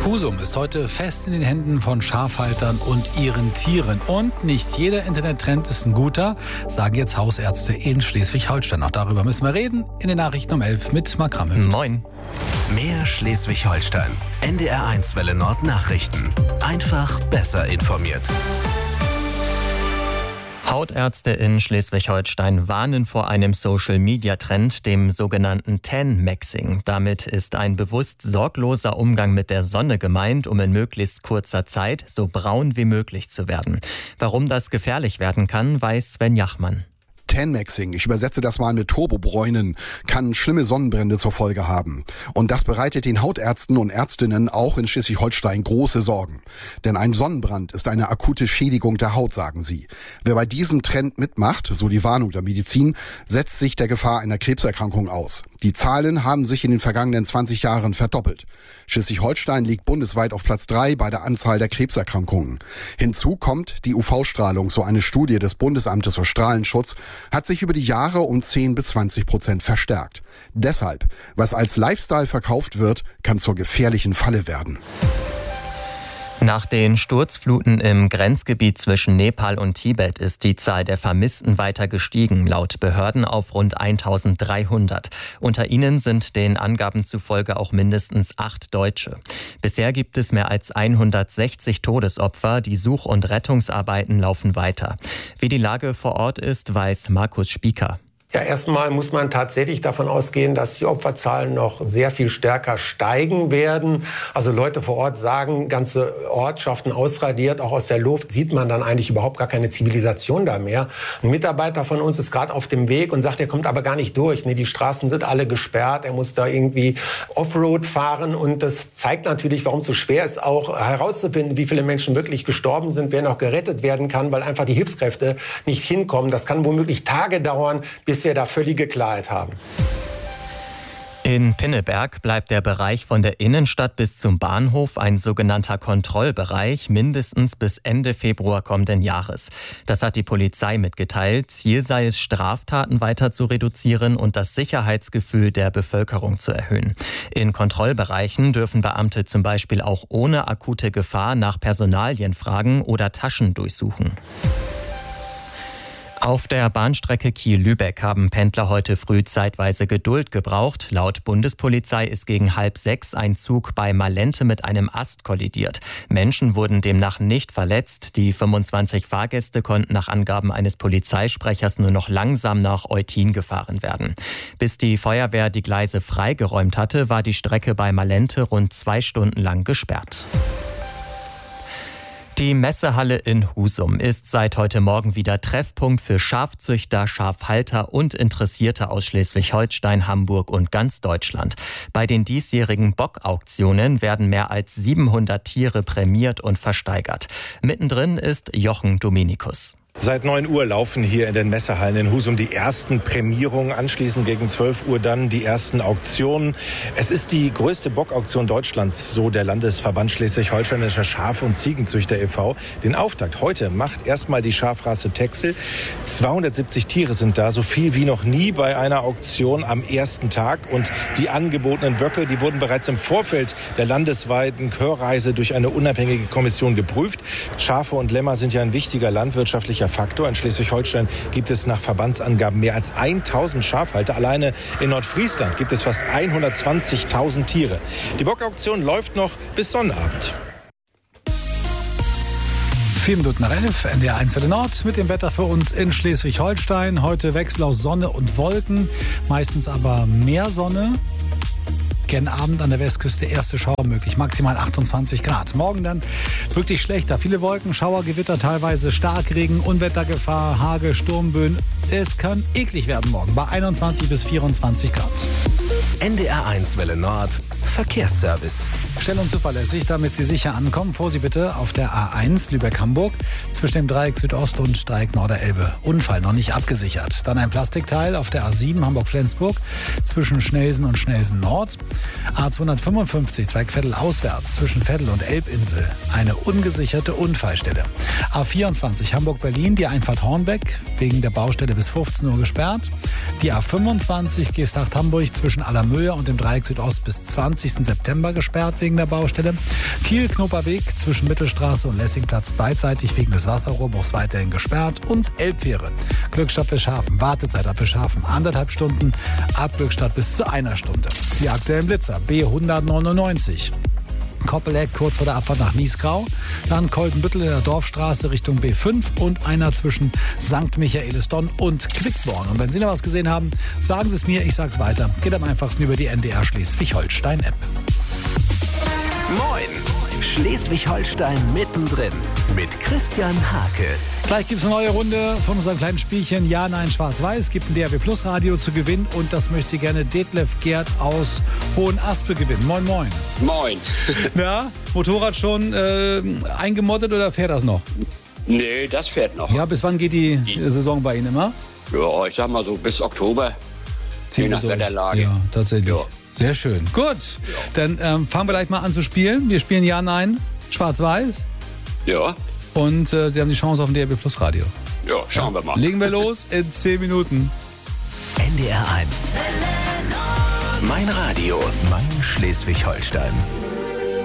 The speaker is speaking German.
Husum ist heute fest in den Händen von Schafhaltern und ihren Tieren. Und nicht jeder Internettrend ist ein guter, sagen jetzt Hausärzte in Schleswig-Holstein. Auch darüber müssen wir reden in den Nachrichten um 11 mit Marc Ramhöft. Moin. Mehr Schleswig-Holstein. NDR1 Welle Nord Nachrichten. Einfach besser informiert. Hautärzte in Schleswig-Holstein warnen vor einem Social-Media-Trend, dem sogenannten Tan-Maxing. Damit ist ein bewusst sorgloser Umgang mit der Sonne gemeint, um in möglichst kurzer Zeit so braun wie möglich zu werden. Warum das gefährlich werden kann, weiß Sven Jachmann. Tan-Maxing, ich übersetze das mal mit Turbobräunen, kann schlimme Sonnenbrände zur Folge haben. Und das bereitet den Hautärzten und Ärztinnen auch in Schleswig-Holstein große Sorgen. Denn ein Sonnenbrand ist eine akute Schädigung der Haut, sagen sie. Wer bei diesem Trend mitmacht, so die Warnung der Medizin, setzt sich der Gefahr einer Krebserkrankung aus. Die Zahlen haben sich in den vergangenen 20 Jahren verdoppelt. Schleswig-Holstein liegt bundesweit auf Platz 3 bei der Anzahl der Krebserkrankungen. Hinzu kommt die UV-Strahlung, so eine Studie des Bundesamtes für Strahlenschutz, hat sich über die Jahre um 10-20% verstärkt. Deshalb, was als Lifestyle verkauft wird, kann zur gefährlichen Falle werden. Nach den Sturzfluten im Grenzgebiet zwischen Nepal und Tibet ist die Zahl der Vermissten weiter gestiegen, laut Behörden auf rund 1300. Unter ihnen sind den Angaben zufolge auch mindestens 8 Deutsche. Bisher gibt es mehr als 160 Todesopfer. Die Such- und Rettungsarbeiten laufen weiter. Wie die Lage vor Ort ist, weiß Markus Spieker. Ja, erstmal muss man tatsächlich davon ausgehen, dass die Opferzahlen noch sehr viel stärker steigen werden. Also Leute vor Ort sagen, ganze Ortschaften ausradiert, auch aus der Luft sieht man dann eigentlich überhaupt gar keine Zivilisation da mehr. Ein Mitarbeiter von uns ist gerade auf dem Weg und sagt, er kommt aber gar nicht durch. Die Straßen sind alle gesperrt, er muss da irgendwie Offroad fahren und das zeigt natürlich, warum es so schwer ist, auch herauszufinden, wie viele Menschen wirklich gestorben sind, wer noch gerettet werden kann, weil einfach die Hilfskräfte nicht hinkommen. Das kann womöglich Tage dauern, bis wir da völlige Klarheit haben. In Pinneberg bleibt der Bereich von der Innenstadt bis zum Bahnhof ein sogenannter Kontrollbereich, mindestens bis Ende Februar kommenden Jahres. Das hat die Polizei mitgeteilt. Ziel sei es, Straftaten weiter zu reduzieren und das Sicherheitsgefühl der Bevölkerung zu erhöhen. In Kontrollbereichen dürfen Beamte zum Beispiel auch ohne akute Gefahr nach Personalien fragen oder Taschen durchsuchen. Auf der Bahnstrecke Kiel-Lübeck haben Pendler heute früh zeitweise Geduld gebraucht. Laut Bundespolizei ist gegen 5:30 ein Zug bei Malente mit einem Ast kollidiert. Menschen wurden demnach nicht verletzt. Die 25 Fahrgäste konnten nach Angaben eines Polizeisprechers nur noch langsam nach Eutin gefahren werden. Bis die Feuerwehr die Gleise freigeräumt hatte, war die Strecke bei Malente rund 2 Stunden lang gesperrt. Die Messehalle in Husum ist seit heute Morgen wieder Treffpunkt für Schafzüchter, Schafhalter und Interessierte aus Schleswig-Holstein, Hamburg und ganz Deutschland. Bei den diesjährigen Bockauktionen werden mehr als 700 Tiere prämiert und versteigert. Mittendrin ist Jochen Dominikus. Seit 9 Uhr laufen hier in den Messehallen in Husum die ersten Prämierungen, anschließend gegen 12 Uhr dann die ersten Auktionen. Es ist die größte Bockauktion Deutschlands, so der Landesverband Schleswig-Holsteinischer Schaf- und Ziegenzüchter e.V. Den Auftakt heute macht erstmal die Schafrasse Texel. 270 Tiere sind da, so viel wie noch nie bei einer Auktion am ersten Tag. Und die angebotenen Böcke, die wurden bereits im Vorfeld der landesweiten Hörreise durch eine unabhängige Kommission geprüft. Schafe und Lämmer sind ja ein wichtiger landwirtschaftlicher Faktor. In Schleswig-Holstein gibt es nach Verbandsangaben mehr als 1000 Schafhalter. Alleine in Nordfriesland gibt es fast 120.000 Tiere. Die Bockauktion läuft noch bis Sonnabend. 4 Minuten nach 11, NDR1 Welle Nord mit dem Wetter für uns in Schleswig-Holstein. Heute Wechsel aus Sonne und Wolken, meistens aber mehr Sonne. Gen Abend an der Westküste erste Schauer möglich, maximal 28 Grad. Morgen dann wirklich schlechter. Viele Wolken, Schauer, Gewitter, teilweise Starkregen, Unwettergefahr, Hagel, Sturmböen. Es kann eklig werden morgen bei 21 bis 24 Grad. NDR1 Welle Nord Verkehrsservice. Schnell und zuverlässig, damit Sie sicher ankommen, fuhr Sie bitte auf der A1 Lübeck-Hamburg zwischen dem Dreieck Südost und Dreieck Norderelbe. Unfall noch nicht abgesichert. Dann ein Plastikteil auf der A7 Hamburg-Flensburg zwischen Schnelsen und Schnelsen Nord. A255 Zweigveddel auswärts zwischen Veddel und Elbinsel. Eine ungesicherte Unfallstelle. A24 Hamburg-Berlin, die Einfahrt Hornbeck wegen der Baustelle bis 15 Uhr gesperrt. Die A25 Geesthacht-Hamburg zwischen Allermöhe und dem Dreieck Südost bis 20 20. September gesperrt wegen der Baustelle. Kiel-Knoper Weg zwischen Mittelstraße und Lessingplatz beidseitig wegen des Wasserrohrbruchs weiterhin gesperrt. Und Elbfähre. Glückstadt Fischhafen. Wartezeit ab Fischhafen 1,5 Stunden. Ab Glückstadt bis zu 1 Stunde. Die aktuellen Blitzer. B199. Koppeleck kurz vor der Abfahrt nach Niesgrau. Dann Koldenbüttel in der Dorfstraße Richtung B5 und einer zwischen St. Michaelisdonn und Quickborn. Und wenn Sie noch was gesehen haben, sagen Sie es mir, ich sag's weiter. Geht am einfachsten über die NDR Schleswig-Holstein-App. Moin! Schleswig-Holstein mittendrin mit Christian Hake. Gleich gibt es eine neue Runde von unserem kleinen Spielchen Ja, Nein, Schwarz-Weiß. Es gibt ein DRB Plus Radio zu gewinnen und das möchte gerne Detlef Gerd aus Hohenaspe gewinnen. Moin, moin. Moin. Ja, Motorrad schon eingemottet oder fährt das noch? Nee, das fährt noch. Ja, bis wann geht die Saison bei Ihnen immer? Ja, ich sag mal so bis Oktober. Je nach Wetterlage. Ja, tatsächlich. Ja. Sehr schön. Gut, dann fangen wir gleich mal an zu spielen. Wir spielen Ja, Nein, Schwarz-Weiß. Ja. Und Sie haben die Chance auf ein DRB Plus Radio. Ja, schauen wir mal. Legen wir los in 10 Minuten. NDR 1. Mein Radio, mein Schleswig-Holstein.